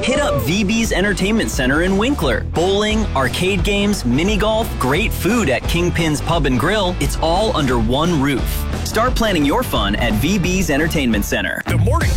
Hit up VB's Entertainment Center in Winkler. Bowling, arcade games, mini golf, great food at Kingpin's Pub and Grill. It's all under one roof. Start planning your fun at VB's Entertainment Center. The morning